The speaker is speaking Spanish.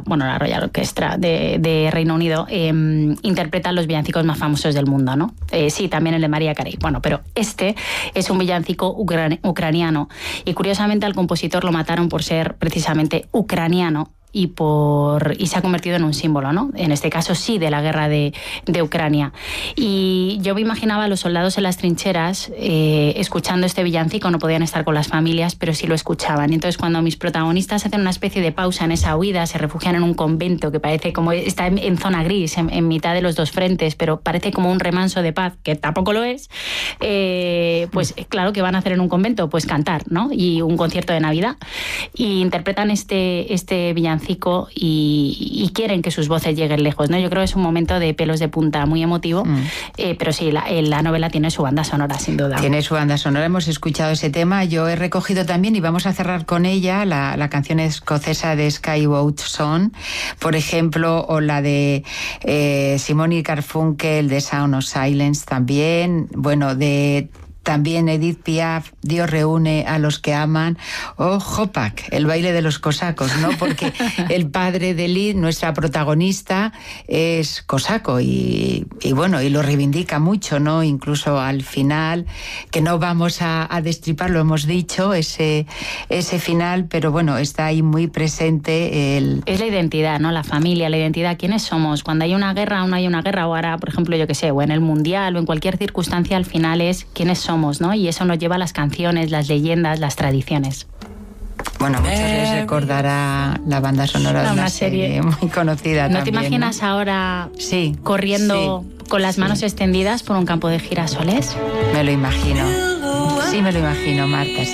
la Royal Orchestra de Reino Unido, interpreta los villancicos más famosos del mundo, ¿no? Sí, también el de Mariah Carey. Bueno, pero este es un villancico ucraniano. Y curiosamente al compositor lo mataron por ser precisamente ucraniano. Y se ha convertido en un símbolo, ¿no? En este caso sí, de la guerra de Ucrania. Y yo me imaginaba a los soldados en las trincheras escuchando este villancico. No podían estar con las familias, pero sí lo escuchaban. Y entonces cuando mis protagonistas hacen una especie de pausa en esa huida, se refugian en un convento que parece como está en zona gris, en mitad de los dos frentes, pero parece como un remanso de paz, que tampoco lo es, pues claro, ¿qué van a hacer en un convento? Pues cantar, ¿no? Y un concierto de Navidad. Y interpretan este villancico y quieren que sus voces lleguen lejos, ¿no? Yo creo que es un momento de pelos de punta muy emotivo, pero sí, la novela tiene su banda sonora, sin duda. Tiene su banda sonora, hemos escuchado ese tema, yo he recogido también, y vamos a cerrar con ella, la canción escocesa de Sky Boat Song, por ejemplo, o la de Simon y Garfunkel, de Sound of Silence también, bueno, también Edith Piaf, Dios reúne a los que aman, o Hopak, el baile de los cosacos, ¿no? Porque el padre de Liz, nuestra protagonista, es cosaco y bueno, y lo reivindica mucho, ¿no? Incluso al final, que no vamos a destripar, lo hemos dicho, ese final, pero bueno, está ahí muy presente Es la identidad, ¿no? La familia, la identidad, ¿quiénes somos? Cuando hay una guerra o no hay una guerra, o ahora, por ejemplo, yo qué sé, o en el Mundial, o en cualquier circunstancia, al final es quiénes somos, ¿no? Y eso nos lleva a las canciones, las leyendas, las tradiciones. Bueno, a muchos les recordará la banda sonora de una serie muy conocida. ¿No también, te imaginas ahora corriendo con las manos extendidas por un campo de girasoles? Me lo imagino. Sí, me lo imagino, Marta.